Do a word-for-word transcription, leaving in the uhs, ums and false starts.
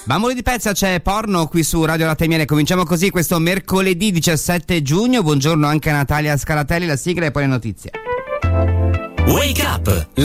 Bambole di pezza, c'è porno qui su Radio Latte e Miele. Cominciamo così questo mercoledì diciassette giugno. Buongiorno anche a Natalia Scaratelli, la sigla e poi le notizie. Wake up!